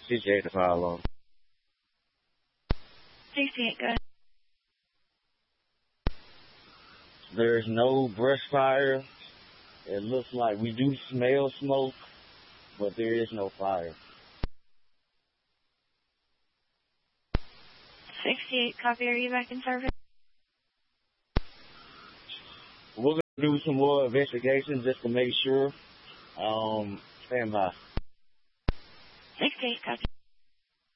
68 to fire alarm. 68, good. There's no brush fire. It looks like we do smell smoke, but there is no fire. 68, copy. Are you back in service? We're going to do some more investigation just to make sure. Stand by. 68, copy.